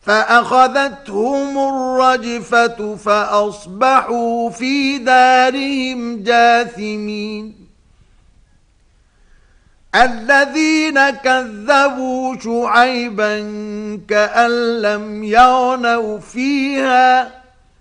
فأخذتهم الرجفة فأصبحوا في دارهم جاثمين الذين كذبوا شعيبا كأن لم يغنوا فيها